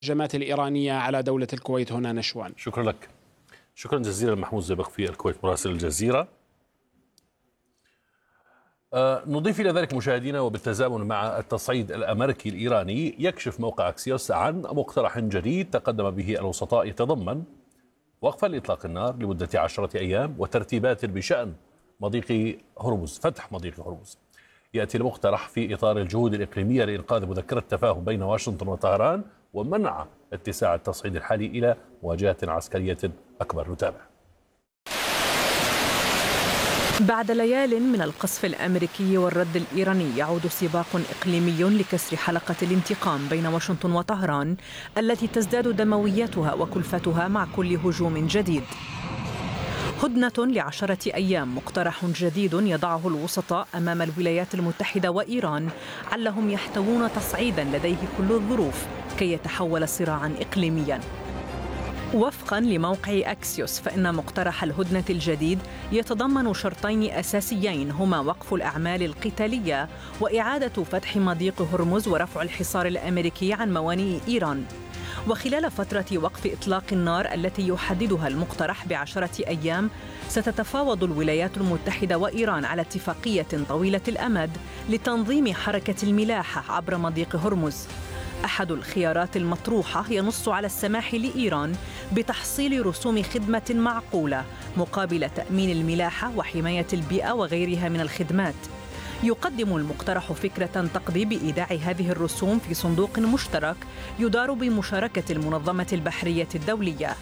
الهجمات الإيرانية على دولة الكويت هنا نشوان. شكرا لك، شكرا جزيلا محمود زبق في الكويت مراسل الجزيرة. نضيف إلى ذلك مشاهدينا وبالتزامن مع التصعيد الأمريكي الإيراني، يكشف موقع أكسيوس عن مقترح جديد تقدم به الوسطاء يتضمن وقفا لإطلاق النار لمدة 10 أيام وترتيبات بشأن مضيق هرمز، فتح مضيق هرمز. يأتي المقترح في إطار الجهود الإقليمية لإنقاذ مذكرة تفاهم بين واشنطن وطهران ومنع اتساع التصعيد الحالي إلى مواجهة عسكرية أكبر. نتابع. بعد ليال من القصف الأمريكي والرد الإيراني، يعود سباق إقليمي لكسر حلقة الانتقام بين واشنطن وطهران التي تزداد دمويتها وكلفتها مع كل هجوم جديد. هدنة ل10 أيام، مقترح جديد يضعه الوسطاء أمام الولايات المتحدة وإيران علهم يحتوون تصعيدا لديه كل الظروف كي يتحول صراعا إقليميا. وفقا لموقع أكسيوس، فإن مقترح الهدنة الجديد يتضمن شرطين أساسيين، هما وقف الأعمال القتالية وإعادة فتح مضيق هرمز ورفع الحصار الأمريكي عن موانئ إيران. وخلال فترة وقف إطلاق النار التي يحددها المقترح ب10 أيام، ستتفاوض الولايات المتحدة وإيران على اتفاقية طويلة الأمد لتنظيم حركة الملاحة عبر مضيق هرمز. أحد الخيارات المطروحة ينص على السماح لإيران بتحصيل رسوم خدمة معقولة مقابل تأمين الملاحة وحماية البيئة وغيرها من الخدمات. يقدم المقترح فكرة تقضي بإيداع هذه الرسوم في صندوق مشترك يدار بمشاركة المنظمة البحرية الدولية.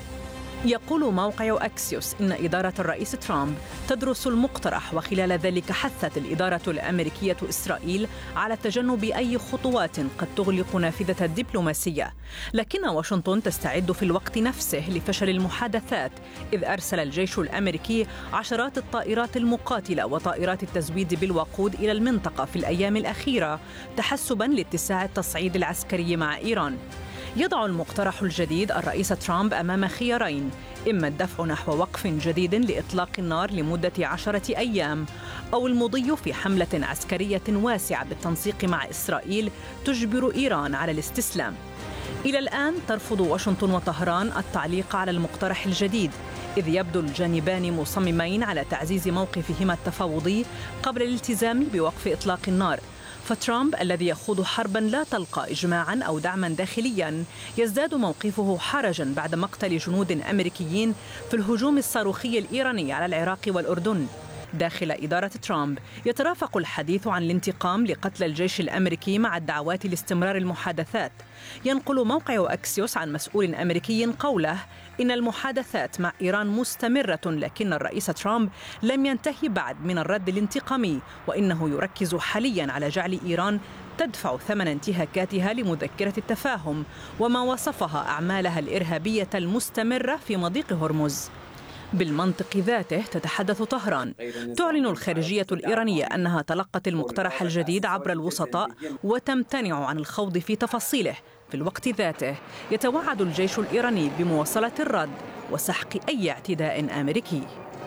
يقول موقع أكسيوس إن إدارة الرئيس ترامب تدرس المقترح، وخلال ذلك حثت الإدارة الأمريكية إسرائيل على تجنب أي خطوات قد تغلق نافذة الدبلوماسية. لكن واشنطن تستعد في الوقت نفسه لفشل المحادثات، إذ أرسل الجيش الأمريكي عشرات الطائرات المقاتلة وطائرات التزويد بالوقود إلى المنطقة في الأيام الأخيرة تحسباً لاتساع التصعيد العسكري مع إيران. يضع المقترح الجديد الرئيس ترامب أمام خيارين: إما الدفع نحو وقف جديد لإطلاق النار لمدة 10 أيام، أو المضي في حملة عسكرية واسعة بالتنسيق مع إسرائيل تجبر إيران على الاستسلام. إلى الآن ترفض واشنطن وطهران التعليق على المقترح الجديد، إذ يبدو الجانبان مصممين على تعزيز موقفهما التفاوضي قبل الالتزام بوقف إطلاق النار. فترامب الذي يخوض حربا لا تلقى إجماعا أو دعما داخليا يزداد موقفه حرجا بعد مقتل جنود أمريكيين في الهجوم الصاروخي الإيراني على العراق والأردن. داخل إدارة ترامب يترافق الحديث عن الانتقام لقتل الجيش الأمريكي مع الدعوات لاستمرار المحادثات. ينقل موقع أكسيوس عن مسؤول أمريكي قوله إن المحادثات مع إيران مستمرة، لكن الرئيس ترامب لم ينتهي بعد من الرد الانتقامي، وإنه يركز حاليا على جعل إيران تدفع ثمن انتهاكاتها لمذكرة التفاهم وما وصفها أعمالها الإرهابية المستمرة في مضيق هرمز. بالمنطق ذاته تتحدث طهران. تعلن الخارجية الإيرانية أنها تلقت المقترح الجديد عبر الوسطاء وتمتنع عن الخوض في تفاصيله. في الوقت ذاته يتوعد الجيش الإيراني بمواصلة الرد وسحق أي اعتداء أمريكي.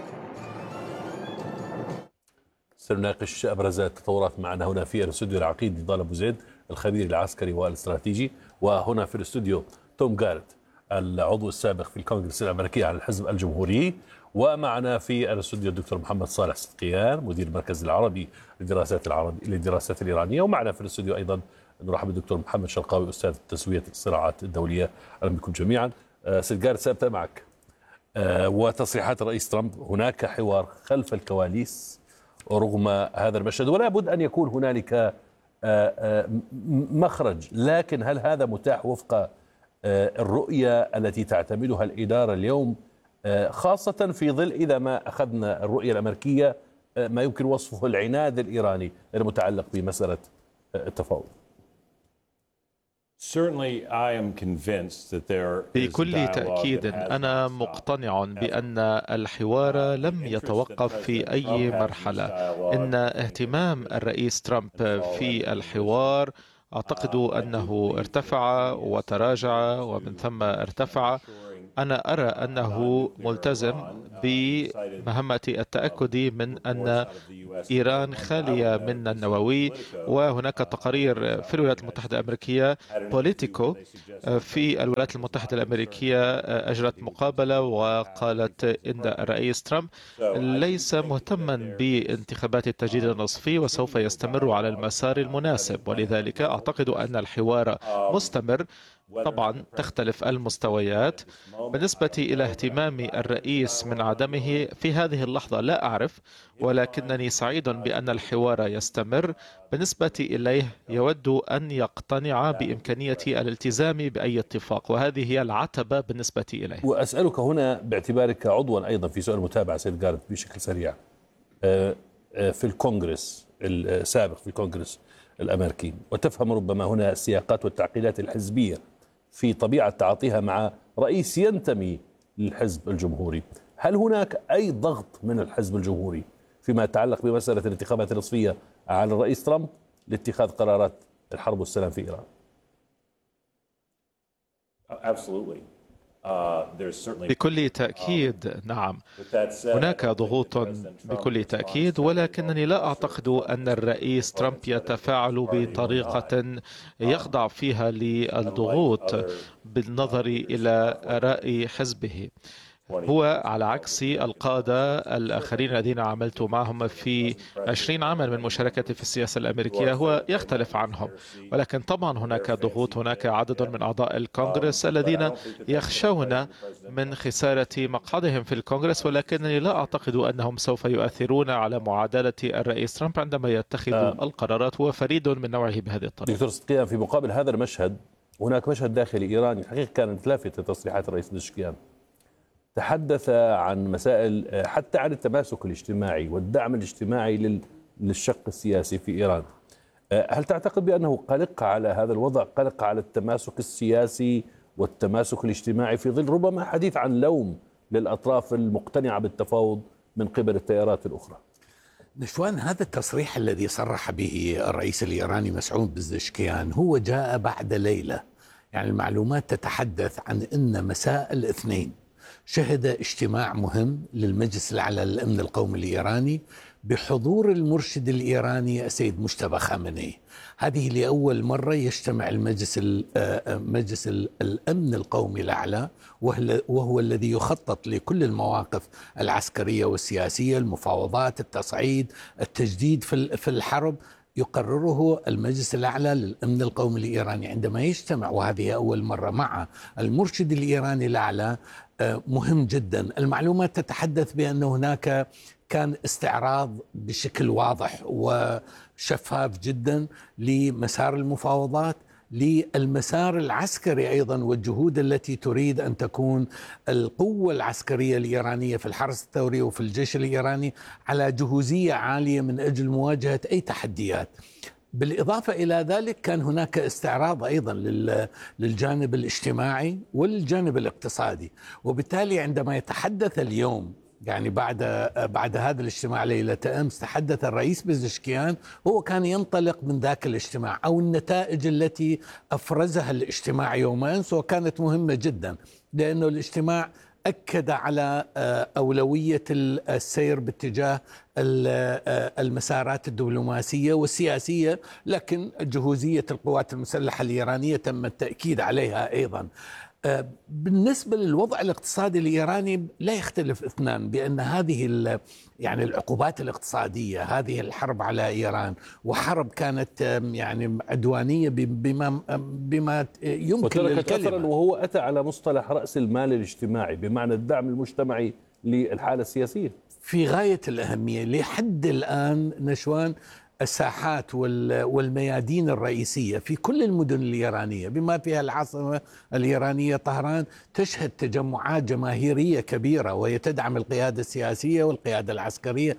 سنناقش أبرز التطورات معنا هنا في الاستوديو العقيد نضال أبو زيد الخبير العسكري والاستراتيجي، وهنا في الاستوديو توم جارت العضو السابق في الكونغرس الأمريكي على الحزب الجمهوري، ومعنا في الاستوديو الدكتور محمد صالح صدقيان مدير المركز العربي للدراسات الإيرانية، ومعنا في الاستوديو أيضا نرحب بالدكتور محمد شرقاوي أستاذ تسوية الصراعات الدولية. أهلا بكم جميعا. سيد جارت، سأبدأ معك. وتصريحات الرئيس ترامب، هناك حوار خلف الكواليس رغم هذا المشهد، ولا بد أن يكون هنالك مخرج، لكن هل هذا متاح وفق الرؤية التي تعتمدها الإدارة اليوم، خاصة في ظل إذا ما أخذنا الرؤية الأمريكية ما يمكن وصفه العناد الإيراني المتعلق بمسألة التفاوض؟ بكل تأكيد أنا مقتنع بأن الحوار لم يتوقف في أي مرحلة. إن اهتمام الرئيس ترامب في الحوار أعتقد أنه ارتفع وتراجع ومن ثم ارتفع، أنا أرى أنه ملتزم بمهمة التأكد من أن إيران خالية من النووي، وهناك تقارير في الولايات المتحدة الأمريكية بوليتيكو في الولايات المتحدة الأمريكية أجرت مقابلة وقالت إن الرئيس ترامب ليس مهتما بانتخابات التجديد النصفي وسوف يستمر على المسار المناسب، ولذلك أعتقد أن الحوار مستمر. طبعا تختلف المستويات. بالنسبة إلى اهتمام الرئيس من عدمه في هذه اللحظة لا أعرف، ولكنني سعيد بأن الحوار يستمر. بالنسبة إليه يود أن يقتنع بإمكانية الالتزام بأي اتفاق، وهذه هي العتبة بالنسبة إليه. وأسألك هنا باعتبارك عضوا أيضا في سؤال متابعة سيد جارد بشكل سريع في الكونغرس السابق، في الكونغرس الأمريكي، وتفهم ربما هنا السياقات والتعقيدات الحزبية في طبيعة تعاطيها مع رئيس ينتمي للحزب الجمهوري. هل هناك أي ضغط من الحزب الجمهوري فيما يتعلق بمسألة الانتخابات النصفية على الرئيس ترامب لاتخاذ قرارات الحرب والسلام في إيران؟ بكل تأكيد نعم، هناك ضغوط بكل تأكيد، ولكنني لا أعتقد أن الرئيس ترامب يتفاعل بطريقة يخضع فيها للضغوط بالنظر إلى آراء حزبه. هو على عكس القادة الآخرين الذين عملت معهم في 20 عاما من مشاركتي في السياسة الأمريكية، هو يختلف عنهم. ولكن طبعا هناك ضغوط، هناك عدد من أعضاء الكونغرس الذين يخشون من خسارة مقعدهم في الكونغرس، ولكنني لا أعتقد أنهم سوف يؤثرون على معادلة الرئيس ترامب عندما يتخذ القرارات. هو فريد من نوعه بهذه الطريقة. دكتور صدقيان، في مقابل هذا المشهد هناك مشهد داخلي إيراني حقيقة كانت لافتة تصريحات الرئيس بزشكيان. تحدث عن مسائل حتى عن التماسك الاجتماعي والدعم الاجتماعي للشق السياسي في إيران. هل تعتقد بأنه قلق على هذا الوضع، قلق على التماسك السياسي والتماسك الاجتماعي في ظل ربما حديث عن لوم للأطراف المقتنعة بالتفاوض من قبل التيارات الأخرى؟ نشوان، هذا التصريح الذي صرح به الرئيس الإيراني مسعود بزشكيان هو جاء بعد ليلة، يعني المعلومات تتحدث عن أن مساء الاثنين شهد اجتماع مهم للمجلس الأعلى للأمن القومي الإيراني بحضور المرشد الإيراني السيد مجتبى خامنئي. هذه لأول مرة يجتمع مجلس الأمن القومي الأعلى، وهو الذي يخطط لكل المواقف العسكرية والسياسية، المفاوضات، التصعيد، التجديد في الحرب، يقرره المجلس الأعلى للأمن القومي الإيراني. عندما يجتمع وهذه أول مرة مع المرشد الإيراني الأعلى مهم جدا. المعلومات تتحدث بأن هناك كان استعراض بشكل واضح وشفاف جدا لمسار المفاوضات، للمسار العسكري أيضا، والجهود التي تريد أن تكون القوة العسكرية الإيرانية في الحرس الثوري وفي الجيش الإيراني على جهوزية عالية من أجل مواجهة أي تحديات. بالإضافة إلى ذلك كان هناك استعراض أيضا للجانب الاجتماعي والجانب الاقتصادي. وبالتالي عندما يتحدث اليوم، يعني بعد هذا الاجتماع ليلة أمس، تحدث الرئيس بزشكيان، هو كان ينطلق من ذاك الاجتماع أو النتائج التي أفرزها الاجتماع يوم أمس، وكانت مهمة جدا لأنه الاجتماع أكد على أولوية السير باتجاه المسارات الدبلوماسية والسياسية، لكن جهوزية القوات المسلحة الإيرانية تم التأكيد عليها أيضا. بالنسبة للوضع الاقتصادي الإيراني لا يختلف اثنان بأن هذه يعني العقوبات الاقتصادية، هذه الحرب على إيران، وحرب كانت يعني عدوانية بما يمكن للكلمة، وهو أتى على مصطلح رأس المال الاجتماعي بمعنى الدعم المجتمعي للحالة السياسية في غاية الأهمية. لحد الآن نشوان الساحات والميادين الرئيسية في كل المدن الإيرانية بما فيها العاصمة الإيرانية طهران تشهد تجمعات جماهيرية كبيرة، وهي تدعم القيادة السياسية والقيادة العسكرية.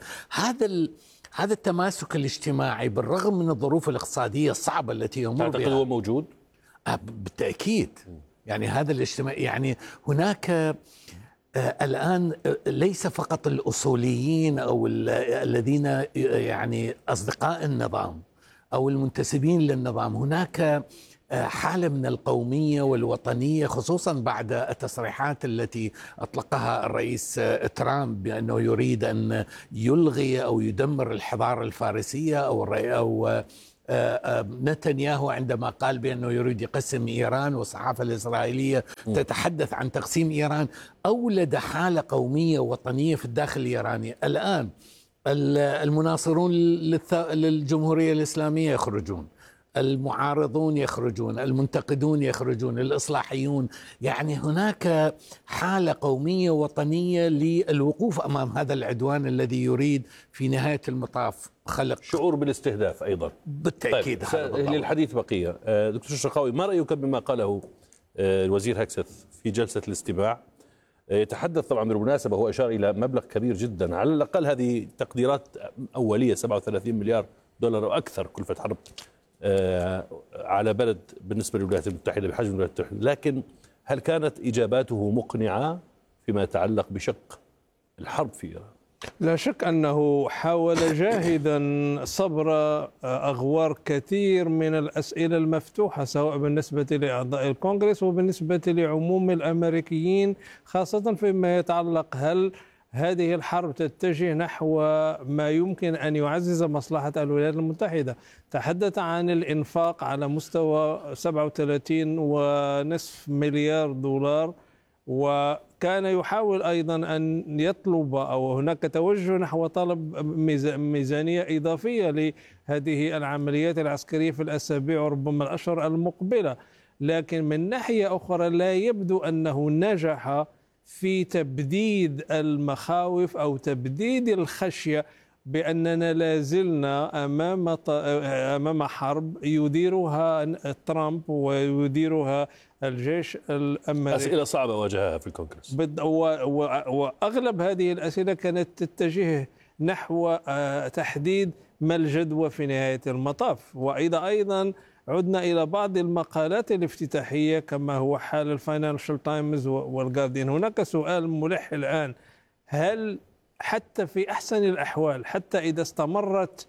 هذا التماسك الاجتماعي بالرغم من الظروف الاقتصادية الصعبة التي يمر بها هو موجود بالتأكيد. يعني هذا الاجتماع، يعني هناك الآن ليس فقط الأصوليين أو الذين يعني أصدقاء النظام أو المنتسبين للنظام، هناك حالة من القومية والوطنية، خصوصا بعد التصريحات التي أطلقها الرئيس ترامب بأنه يريد أن يلغي أو يدمر الحضارة الفارسية، أو نتنياهو عندما قال بأنه يريد يقسم إيران، والصحافة الإسرائيلية تتحدث عن تقسيم إيران. أولد حالة قومية وطنية في الداخل الإيراني. الآن المناصرون للجمهورية الإسلامية يخرجون، المعارضون يخرجون، المنتقدون يخرجون، الإصلاحيون. يعني هناك حالة قومية وطنية للوقوف أمام هذا العدوان الذي يريد في نهاية المطاف خلق شعور بالاستهداف أيضا. بالتأكيد. طيب للحديث بقية. دكتور الشرقاوي، ما رأيك بما قاله الوزير هكسث في جلسة الاستماع؟ يتحدث طبعا بالمناسبة، هو أشار إلى مبلغ كبير جدا، على الأقل هذه تقديرات أولية، 37 مليار دولار أو أكثر كلفة حرب على بلد بالنسبة للولايات المتحدة بحجم الولايات المتحدة. لكن هل كانت إجاباته مقنعة فيما يتعلق بشق الحرب في إيران؟ لا شك أنه حاول جاهدا صبر أغوار كثير من الأسئلة المفتوحة، سواء بالنسبة لأعضاء الكونغرس وبالنسبة لعموم الأمريكيين، خاصة فيما يتعلق هل هذه الحرب تتجه نحو ما يمكن أن يعزز مصلحة الولايات المتحدة. تحدث عن الإنفاق على مستوى 37.5 مليار دولار، وكان يحاول أيضا أن يطلب، أو هناك توجه نحو طلب ميزانية إضافية لهذه العمليات العسكرية في الأسابيع وربما الأشهر المقبلة. لكن من ناحية أخرى لا يبدو أنه نجح في تبديد المخاوف أو تبديد الخشية بأننا لازلنا أمام حرب يديرها ترامب ويديرها الجيش الأمريكي. أسئلة صعبة واجهها في الكونغرس، وأغلب هذه الأسئلة كانت تتجه نحو تحديد ما الجدوى في نهاية المطاف. وأيضا عدنا إلى بعض المقالات الافتتاحية كما هو حال الفاينانشال تايمز والجارديان. هناك سؤال ملح الآن: هل حتى في أحسن الأحوال، حتى إذا استمرت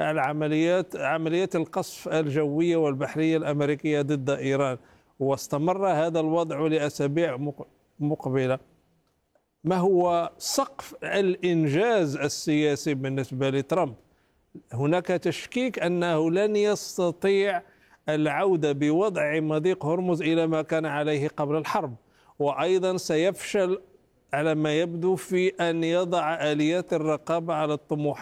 عمليات القصف الجوية والبحرية الأمريكية ضد إيران واستمر هذا الوضع لأسابيع مقبلة، ما هو سقف الإنجاز السياسي بالنسبة لترامب؟ هناك تشكيك أنه لن يستطيع العودة بوضع مضيق هرمز إلى ما كان عليه قبل الحرب، وأيضا سيفشل على ما يبدو في أن يضع آليات الرقابة على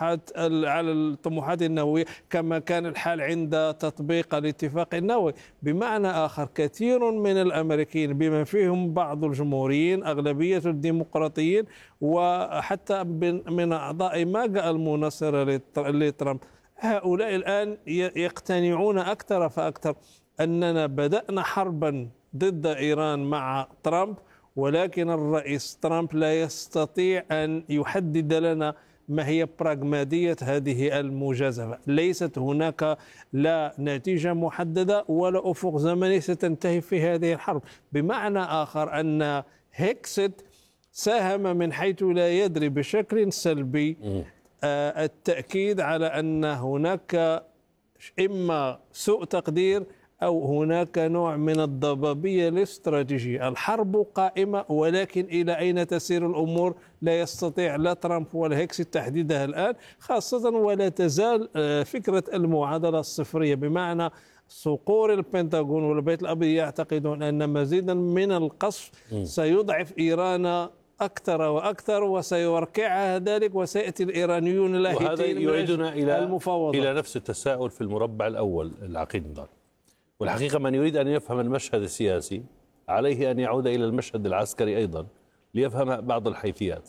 الطموحات النووية كما كان الحال عند تطبيق الاتفاق النووي. بمعنى آخر، كثير من الأمريكيين بما فيهم بعض الجمهوريين، أغلبية الديمقراطيين، وحتى من أعضاء ماجا المناصرة لترامب، هؤلاء الآن يقتنعون أكثر فأكثر أننا بدأنا حربا ضد إيران مع ترامب، ولكن الرئيس ترامب لا يستطيع أن يحدد لنا ما هي براغماتية هذه المجازفة. ليست هناك لا نتيجة محددة ولا أفق زمني ستنتهي في هذه الحرب. بمعنى آخر أن هكسث ساهم من حيث لا يدري بشكل سلبي التأكيد على أن هناك إما سوء تقدير أو هناك نوع من الضبابية الاستراتيجية. الحرب قائمة، ولكن إلى أين تسير الأمور لا يستطيع لا ترامب ولا هكسث تحديدها الآن، خاصة ولا تزال فكرة المعادلة الصفرية، بمعنى صقور البنتاغون والبيت الأبيض يعتقدون أن مزيدا من القصف سيضعف إيران أكثر وأكثر وسيوركعها ذلك، وسيأتي الإيرانيون لاهتين. وهذا يعيدنا المفاوضات إلى نفس التساؤل في المربع الأول العقيد نضال. والحقيقة من يريد أن يفهم المشهد السياسي عليه أن يعود إلى المشهد العسكري أيضا ليفهم بعض الحيثيات،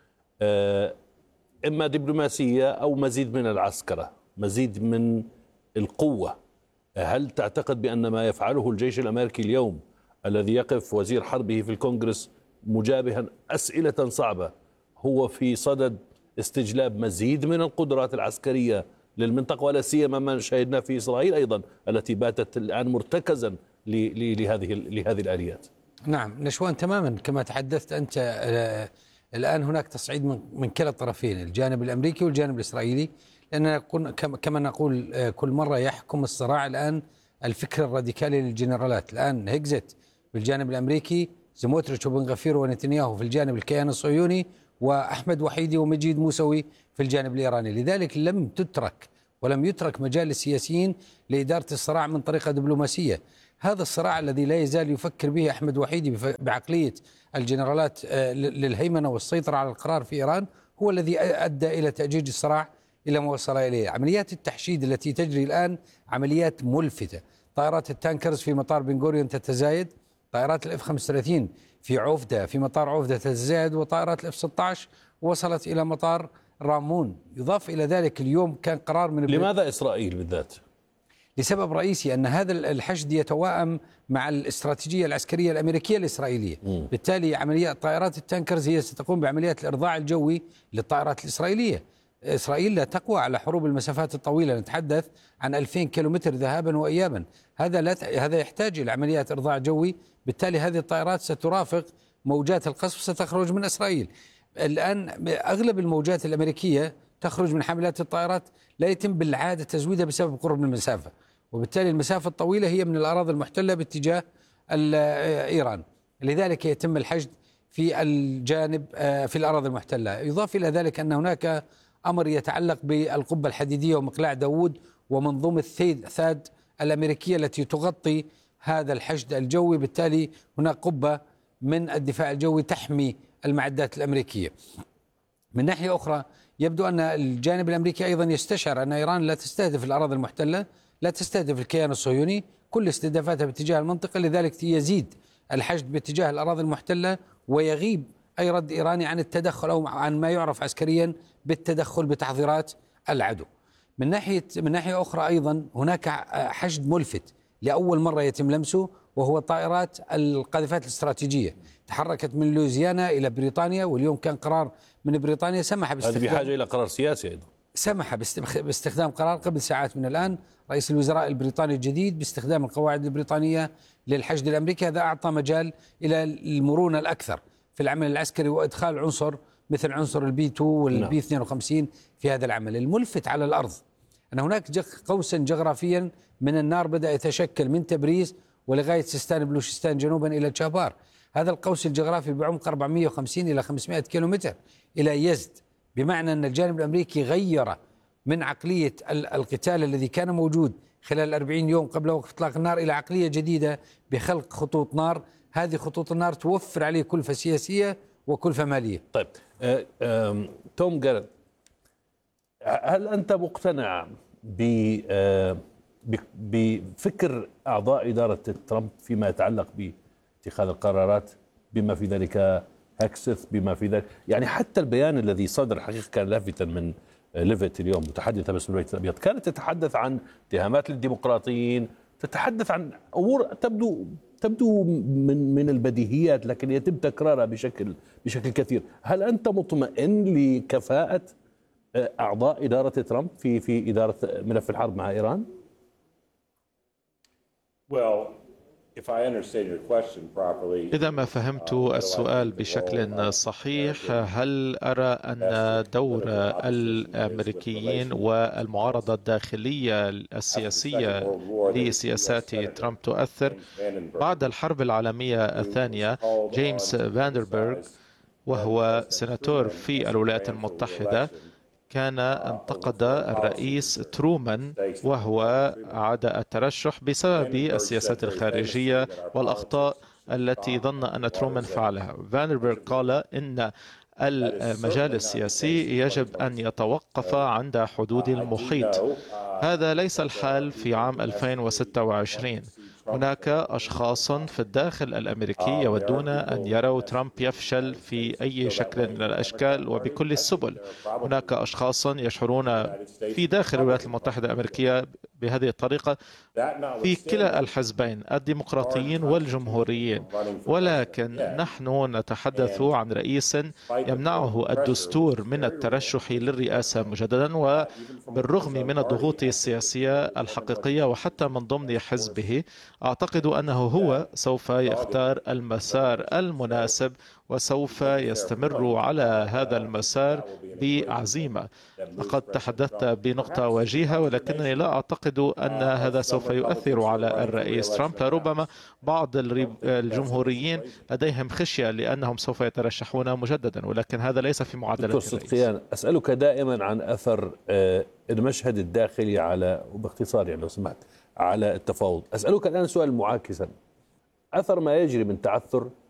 إما دبلوماسية أو مزيد من العسكرة، مزيد من القوة. هل تعتقد بأن ما يفعله الجيش الأمريكي اليوم الذي يقف وزير حربه في الكونغرس مجابها أسئلة صعبة هو في صدد استجلاب مزيد من القدرات العسكرية للمنطقة، ولا سيما ما شاهدنا في إسرائيل أيضا التي باتت الآن مرتكزا لهذه الآليات؟ نعم نشوان، تماما كما تحدثت أنت. الآن هناك تصعيد من كلا الطرفين، الجانب الأمريكي والجانب الإسرائيلي، لأن كما نقول كل مرة يحكم الصراع الآن الفكر الراديكالي للجنرالات. الآن هيكزت في الجانب الأمريكي، سموتريتش وبن غفير ونتنياهو في الجانب الكيان الصهيوني، وأحمد وحيدي ومجيد موسوي في الجانب الإيراني. لذلك لم تترك ولم يترك مجال للسياسيين لإدارة الصراع من طريقة دبلوماسية. هذا الصراع الذي لا يزال يفكر به أحمد وحيدي بعقلية الجنرالات للهيمنة والسيطرة على القرار في إيران هو الذي أدى إلى تأجيج الصراع إلى ما وصل إليه. عمليات التحشيد التي تجري الآن عمليات ملفتة. طائرات التانكرز في مطار بن غوريون تتزايد، طائرات الاف 35 في عوفدة في مطار عوفدة تتزايد، وطائرات الاف 16 وصلت إلى مطار رامون. يضاف إلى ذلك اليوم كان قرار من لماذا إسرائيل بالذات؟ لسبب رئيسي أن هذا الحشد يتوائم مع الاستراتيجية العسكرية الأمريكية الإسرائيلية. بالتالي عمليات طائرات التانكرز هي ستقوم بعمليات الإرضاع الجوي للطائرات الإسرائيلية. إسرائيل لا تقوى على حروب المسافات الطويلة، نتحدث عن 2000 كيلومتر ذهابا وإيابا. هذا يحتاج إلى عمليات إرضاع جوي. بالتالي هذه الطائرات سترافق موجات القصف ستخرج من إسرائيل. الآن أغلب الموجات الأمريكية تخرج من حاملات الطائرات لا يتم بالعادة تزويدها بسبب قرب المسافة، وبالتالي المسافة الطويلة هي من الأراضي المحتلة باتجاه إيران. لذلك يتم الحشد في الجانب في الأراضي المحتلة. يضاف إلى ذلك أن هناك أمر يتعلق بالقبة الحديدية ومقلاع داوود ومنظومة ثاد الأمريكية التي تغطي هذا الحشد الجوي. بالتالي هناك قبة من الدفاع الجوي تحمي المعدات الأمريكية. من ناحية أخرى يبدو أن الجانب الأمريكي أيضا يستشعر أن إيران لا تستهدف الأراضي المحتلة، لا تستهدف الكيان الصهيوني، كل استهدافاتها باتجاه المنطقة. لذلك يزيد الحشد باتجاه الأراضي المحتلة ويغيب أي رد إيراني عن التدخل أو عن ما يعرف عسكريا بالتدخل بتحضيرات العدو. من ناحية أخرى أيضا هناك حشد ملفت لأول مرة يتم لمسه، وهو طائرات القاذفات الاستراتيجية. تحركت من لويزيانا إلى بريطانيا، واليوم كان قرار من بريطانيا سمح هذا بحاجة إلى قرار سياسي أيضا. سمح باستخدام قرار قبل ساعات من الآن رئيس الوزراء البريطاني الجديد باستخدام القواعد البريطانية للحشد الأمريكي. هذا أعطى مجال إلى المرونة الأكثر في العمل العسكري وإدخال عنصر مثل عنصر البي 2 والبي 52 في هذا العمل. الملفت على الأرض أن هناك قوسا جغرافيا من النار بدأ يتشكل من تبريز ولغاية سيستان بلوشستان جنوبا إلى تشابار. هذا القوس الجغرافي بعمق 450 إلى 500 كيلومتر إلى يزد، بمعنى أن الجانب الأمريكي غير من عقلية القتال الذي كان موجود خلال 40 يوم قبل وقف إطلاق النار إلى عقلية جديدة بخلق خطوط نار. هذه خطوط النار توفر عليه كلفة سياسية وكلفة مالية. طيب توم جارد، هل أنت مقتنع بفكر أعضاء إدارة ترامب فيما يتعلق باتخاذ القرارات، بما في ذلك هكسث، بما في ذلك يعني حتى البيان الذي صدر حقيقة كان لافتا من ليفيت اليوم متحدثة باسم البيت الأبيض، كانت تتحدث عن اتهامات للديمقراطيين، تتحدث عن أمور تبدو من البديهيات لكن يتم تكرارها بشكل كثير. هل أنت مطمئن لكفاءة أعضاء إدارة ترامب في إدارة ملف الحرب مع إيران؟ إذا ما فهمت السؤال بشكل صحيح، هل أرى أن دور الأمريكيين والمعارضة الداخلية السياسية لسياسات ترامب تؤثر؟ بعد الحرب العالمية الثانية جيمس فاندربرغ وهو سيناتور في الولايات المتحدة كان انتقد الرئيس ترومان وهو عاد الترشح بسبب السياسات الخارجية والأخطاء التي ظن أن ترومان فعلها. فاندربرغ قال إن المجال السياسي يجب أن يتوقف عند حدود المحيط. هذا ليس الحال في عام 2026. هناك أشخاص في الداخل الأمريكي يودون أن يروا ترامب يفشل في أي شكل من الأشكال وبكل السبل. هناك أشخاص يشعرون في داخل الولايات المتحدة الأمريكية بهذه الطريقة في كلا الحزبين الديمقراطيين والجمهوريين، ولكن نحن نتحدث عن رئيس يمنعه الدستور من الترشح للرئاسة مجددا، وبالرغم من الضغوط السياسية الحقيقية وحتى من ضمن حزبه أعتقد أنه هو سوف يختار المسار المناسب وسوف يستمر على هذا المسار بعزيمة. لقد تحدثت بنقطة وجيهة ولكنني لا أعتقد أعتقد أن هذا سوف يؤثر على الرئيس ترامب. ربما بعض الجمهوريين لديهم خشية لأنهم سوف يترشحون مجددا، ولكن هذا ليس في معادلة دكتور صدقيان، أسألك دائما عن أثر المشهد الداخلي على، وباختصار يعني لو سمحت، على التفاوض. أسألك الآن سؤال معاكسا: أثر ما يجري من تعثر